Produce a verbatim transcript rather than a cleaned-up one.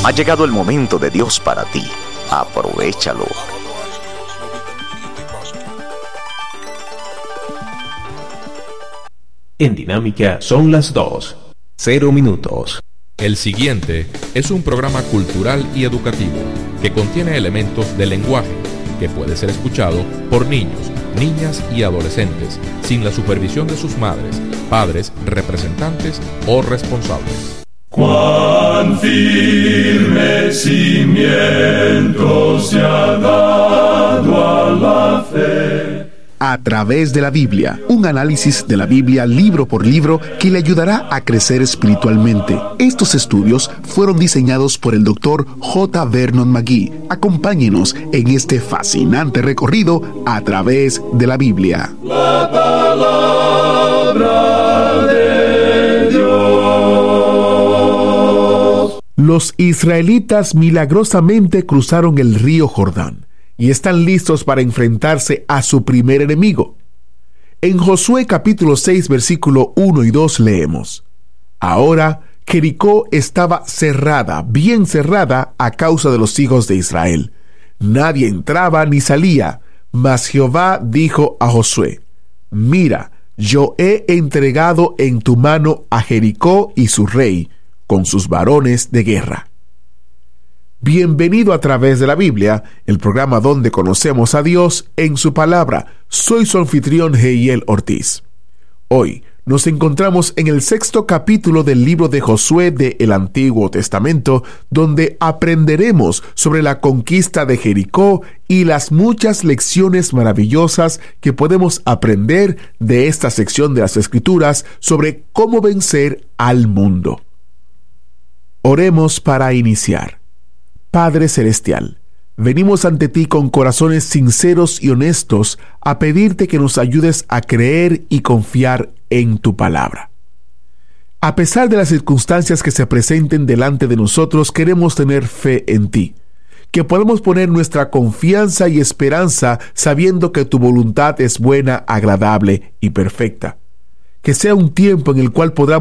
Ha llegado el momento de Dios para ti. Aprovéchalo. En Dinámica son las dos. Cero minutos. El siguiente es un programa cultural y educativo que contiene elementos de lenguaje que puede ser escuchado por niños, niñas y adolescentes sin la supervisión de sus madres, padres, representantes o responsables. Cuán firme cimiento se ha dado a la fe. A través de la Biblia, un análisis de la Biblia libro por libro que le ayudará a crecer espiritualmente. Estos estudios fueron diseñados por el doctor J. Vernon McGee. Acompáñenos en este fascinante recorrido a través de la Biblia. La palabra de Dios. Los israelitas milagrosamente cruzaron el río Jordán y están listos para enfrentarse a su primer enemigo. En Josué capítulo seis versículo uno y dos leemos: Ahora Jericó estaba cerrada, bien cerrada, a causa de los hijos de Israel. Nadie entraba ni salía, mas Jehová dijo a Josué: Mira, yo he entregado en tu mano a Jericó y su rey, con sus varones de guerra. Bienvenido a través de la Biblia, el programa donde conocemos a Dios en su palabra. Soy su anfitrión Heiel Ortiz. Hoy nos encontramos en el sexto capítulo del libro de Josué del Antiguo Testamento, donde aprenderemos sobre la conquista de Jericó y las muchas lecciones maravillosas que podemos aprender de esta sección de las Escrituras sobre cómo vencer al mundo. Oremos para iniciar. Padre Celestial, venimos ante ti con corazones sinceros y honestos a pedirte que nos ayudes a creer y confiar en tu palabra. A pesar de las circunstancias que se presenten delante de nosotros, queremos tener fe en ti, que podemos poner nuestra confianza y esperanza sabiendo que tu voluntad es buena, agradable y perfecta. Que sea un tiempo en el cual podamos